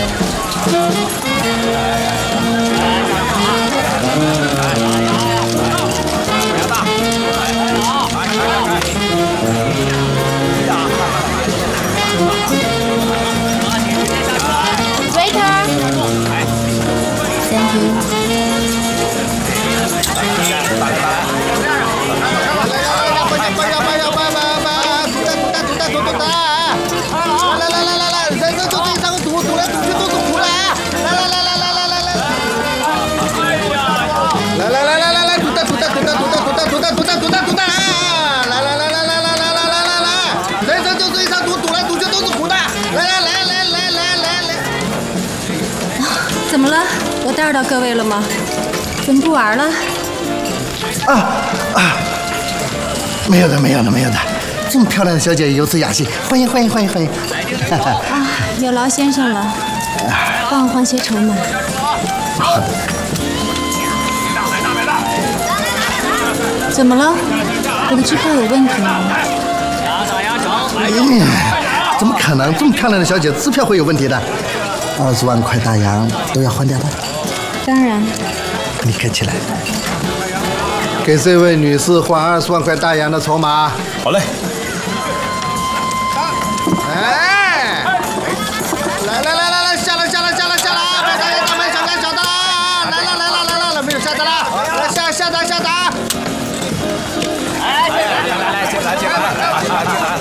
怎么了？我打扰到各位了吗？怎么不玩了？ 没有的，没有的，没有的。这么漂亮的小姐有此雅兴，欢迎欢迎欢迎欢迎！ 有劳先生了，帮我换些筹码。 好的。 怎么了？我的支票有问题吗？ 怎么可能？这么漂亮的小姐，支票会有问题的？20万块大洋都要还掉的。 当然。 你客气了。给这位女士换20万块大洋的筹码。 好嘞。 哎，来，下来，别大爷大门，小干小的啦！来，没有下的啦！来下的。 来，进来。